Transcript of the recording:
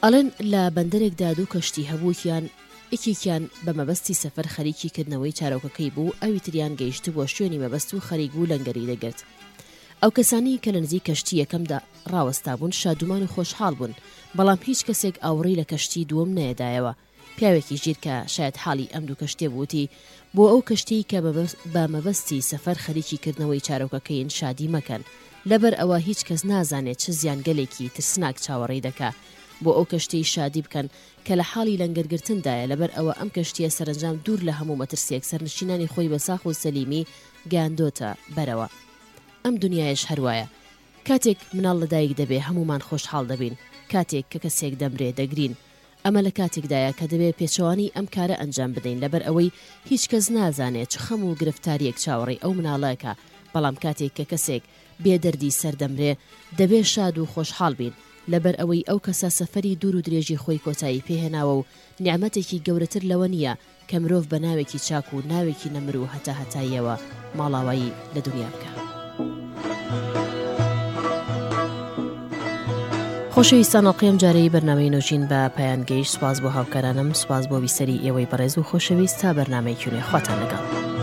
ئەڵێن لە بەندەرێکدا دوو کەشتی هەبووکیان یەکێکیان بە مەبەستی سەفەر خەریکی کردنەوەی چارەوکەکەی بوو، ئەوی تریان گەیشت بۆ شوێنی مەبەست و خەریک بوو لەنگەری دەگرت. ئەو کەسانی کە لە نزیک کەشتی یەکەمدا ڕاوەستا بوون شادومان و خۆشحاڵ بوون، بەڵام هیچ کەسێک ئاوڕێی لە کەشتی دووەم نەیەدایەوە. پیاوێکی ژیر کە شاید حاڵی ئەم دوو کەشتێ بووتی بۆ ئەو کەشتی کە بە مەبەستی سەفەر خەریکی کردنەوەی چارەوکەکەین شادی مەکەن، لەبەر ئەوە هیچ کەس نازانێت چ زیانگەلێکی ترسناک چاوەڕێی دەکا. بۆ ئەو کەشتی شادی بکەن کە لە حاڵی لەنگەرگرتندایە، لەبەر ئەوە ئەم کەشتیە سەرنجام دوور لە هەموو مەترسێک سەرنشینانی خۆی بە ساخ و سەلیمی گەیاندۆتە بەرەوە. ئەم دنیایش هەروایە، کاتێک مناڵ لەدایک دەبێ هەمومان خۆشحاڵ دەبین، کاتێک کە کەسێک دەمرێ دەگرین. ئەمە لە کاتێکدایە کە دەبێت پێچەوانی ئەم کارە ئەنجام بدەین، لەبەر ئەوەی هیچ کەس نازانێت چ خەم و گرفتاریەک چاوەڕێی ئەو مناڵەکە. بەڵام کاتێک کە کەسێک بێدەردی سەردەمرێ دەبێت شاد و خۆشحاڵ بین، لەبەر ئەوەی ئەو کەسە سەفەری دوور و درێژی خۆی کۆتایی پێهێناوە و نیعمەتێکی گەورەتر لەوە نییە کە مرۆڤ بە ناوێکی چاک و ناوێکی نەمر و هەتا هەتاییەوە ماڵاوایی لە دنیا بکە. خۆشەویستان، ئەڵقەیەم جارەی بەرنامەی نوۆژین بە پایان گەیشت. سوپاس بۆ هاوکارانم، سوپاس بۆ بیسەری ئێوەی بەڕێز و خۆشەویست. تا بەرنامەی کوێنێ خواتان لەگەڵ.